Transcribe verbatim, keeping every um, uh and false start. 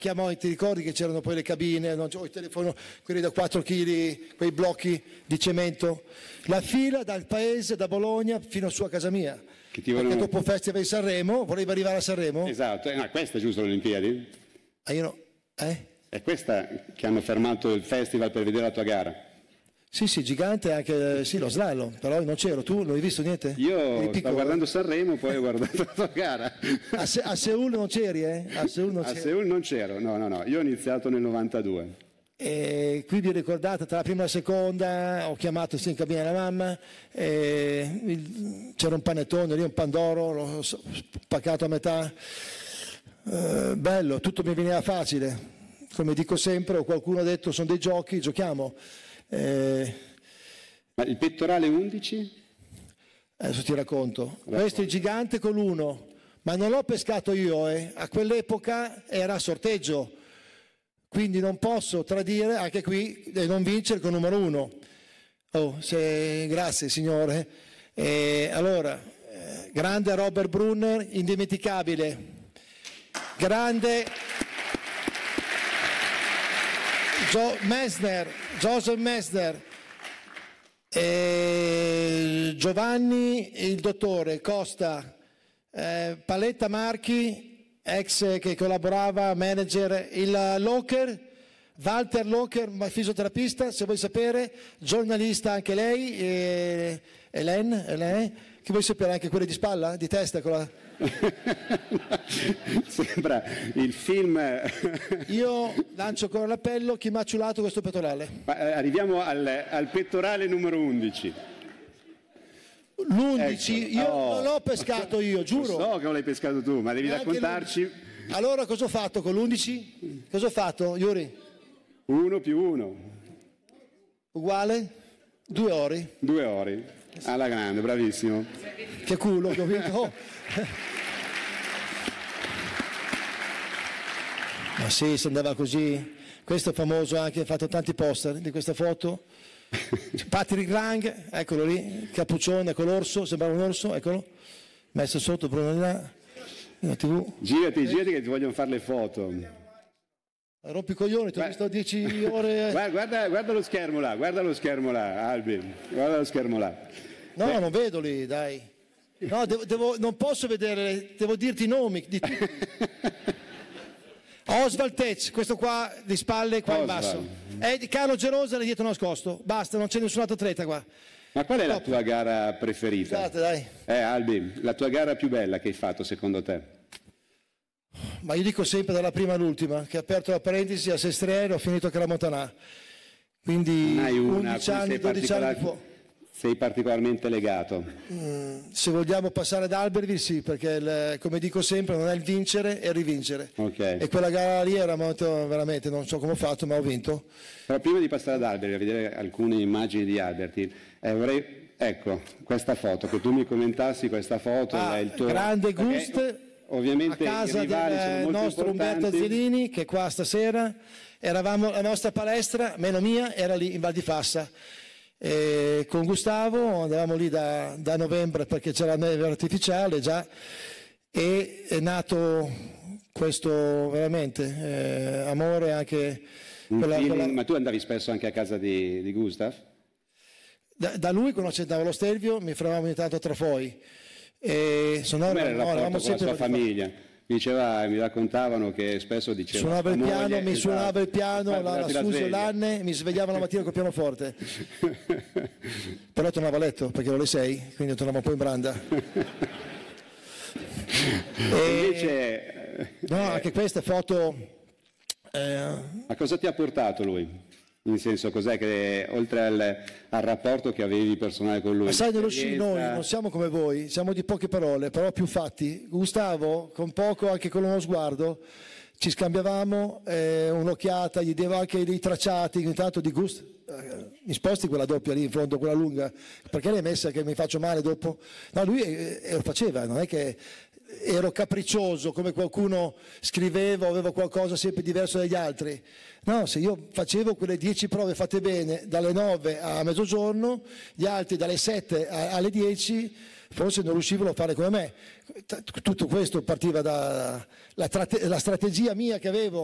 chiamò, ti ricordi che c'erano poi le cabine, non c'era il telefono, quelli da quattro chili, quei blocchi di cemento, la fila dal paese, da Bologna fino su a casa mia, che ti perché vogliono... dopo il Festival di Sanremo volevi arrivare a Sanremo? Esatto, eh, no, questa è giusto le Olimpiadi? Ah, io no. Eh? È questa che hanno fermato il festival per vedere la tua gara? Sì, sì, gigante anche, sì, lo slalom, però non c'ero, tu non hai visto niente? Io stavo guardando Sanremo, poi ho guardato la tua gara. A, Se- a Seul non c'eri, eh? A Seul non A c'eri. Seul non c'ero, no, no, no, io ho iniziato nel novantadue. E qui vi ricordate, tra la prima e la seconda, ho chiamato sì, in cabina la mamma, e il- c'era un panettone lì, un pandoro, l'ho s- spaccato a metà, Eh, bello, tutto mi veniva facile, come dico sempre, o qualcuno ha detto sono dei giochi, giochiamo. Eh, Ma il pettorale undici? adesso ti racconto, questo è il gigante con l'uno, ma non l'ho pescato io, eh. A quell'epoca era a sorteggio, quindi non posso tradire anche qui e non vincere con numero uno. Oh, se... Grazie signore. E allora, eh, grande Robert Brunner, indimenticabile. Grande Gio- Messner, Joseph Messner. E Giovanni, il dottore Costa, eh, Paletta Marchi, ex che collaborava, manager, il Locher, Walter Locher, fisioterapista, se vuoi sapere, giornalista anche lei, e Hélène, Hélène, che vuoi sapere anche quelle di spalla, di testa? Con la... Sembra il film. Io lancio ancora l'appello, chi mi ha ciulato questo pettorale? Ma, eh, arriviamo al, al pettorale numero undici. L'undici, Ecco. io Oh. non l'ho pescato io, giuro. So che non l'hai pescato tu, ma devi Neanche raccontarci. l'undici. Allora cosa ho fatto con l'undici? Cosa ho fatto, Yuri? Uno più uno. Uguale? Due ore. Due ore. Alla grande, bravissimo. Che culo che ho vinto. Oh. Ma sì, si andava così. Questo è famoso anche, ha fatto tanti poster di questa foto. Patrick Lang, eccolo lì, cappuccione con l'orso, sembrava un orso, eccolo. Messo sotto Bruno di là, nella tivù. Girati, girati che ti vogliono fare le foto. Rompi i coglioni, ti ho Guarda- visto dieci ore. Guarda, guarda, guarda lo schermo là, guarda lo schermo là, Albi. Guarda lo schermo là. No, non vedo lì, dai. No, devo, devo- non posso vedere, devo dirti i nomi di tutti. Oswald Tetz, questo qua di spalle, qua in Oswald. basso. E Carlo Gerosa lì dietro nascosto. Basta, non c'è nessun altro atleta qua. Ma qual è la tua gara preferita? Scusate, dai. Eh, Albi, la tua gara più bella che hai fatto secondo te? Ma io dico sempre dalla prima all'ultima, che ho aperto la parentesi a Sestriere, ho finito a Caramontanà. Quindi Non hai una a undici cui anni, sei, dodici anni particolar- fu- sei particolarmente legato. Se vogliamo passare ad Albertville, sì, perché il- come dico sempre non è il vincere, è il rivincere. Ok. E quella gara lì era molto, veramente, non so come ho fatto, ma ho vinto. Però prima di passare ad Alberti, a vedere alcune immagini di Alberti, eh, vorrei, ecco, questa foto, che tu mi commentassi questa foto. Ah, è il tuo... grande perché, Gust, ovviamente a casa i rivali sono del molto nostro Umberto importanti. Azzolini, che è qua stasera. Eravamo, la nostra palestra, meno mia, era lì in Val di Fassa. E con Gustavo andavamo lì da, da novembre perché c'era la neve artificiale già, e è nato questo veramente eh, amore anche. Un quella- feeling- quella- Ma tu andavi spesso anche a casa di, di Gustav? Da, da lui quando accettavo lo Stelvio mi fermavo ogni tanto a Trafoi. E suonavo, Com'era il no, rapporto eravamo con la sempre sua Val di Fassa. famiglia? Mi diceva, mi raccontavano che spesso diceva... Suonava il sua piano, moglie, mi esatto, suonava il piano, per la, la darti Susi sveglia. Lanne, mi svegliava la mattina col pianoforte. Però tornavo a letto perché ero le sei, quindi tornavo un po' in branda. E- Invece, no, anche queste foto. eh, ma cosa ti ha portato lui? In senso, cos'è che, oltre al, al rapporto che avevi personale con lui? Ma sai, nello sci noi l'esperienza- non siamo come voi, siamo di poche parole, però più fatti. Gustavo, con poco, anche con uno sguardo, ci scambiavamo eh, un'occhiata, gli devo anche dei tracciati, ogni tanto di Gust, eh, mi sposti quella doppia lì in fondo, quella lunga, perché l'hai messa che mi faccio male dopo? No, lui eh, eh, lo faceva, non è che ero capriccioso come qualcuno scriveva, avevo qualcosa sempre diverso dagli altri. No, se io facevo quelle dieci prove fatte bene dalle nove a mezzogiorno, gli altri dalle sette a- alle dieci, forse non riuscivano a fare come me. T- Tutto questo partiva dalla la, trate- la strategia mia che avevo